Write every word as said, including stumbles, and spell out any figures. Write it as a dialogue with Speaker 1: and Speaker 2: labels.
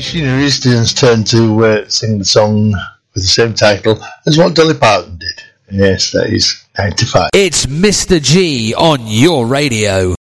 Speaker 1: Sheena Easton's turn to uh, sing the song with the same title as what Dolly Parton did. Yes, that is ninety-five.
Speaker 2: It's Mister G on your radio.